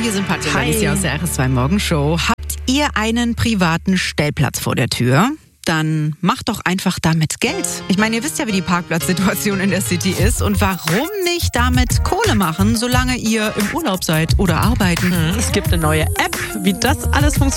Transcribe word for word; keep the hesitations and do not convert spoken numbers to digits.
hier sind Patrick und Hi. Alicia aus der R S zwei Morgenshow. Habt ihr einen privaten Stellplatz vor der Tür? Dann macht doch einfach damit Geld. Ich meine, ihr wisst ja, wie die Parkplatzsituation in der City ist. Und warum nicht damit Kohle machen, solange ihr im Urlaub seid oder arbeiten? Es gibt eine neue App, wie das alles funktioniert.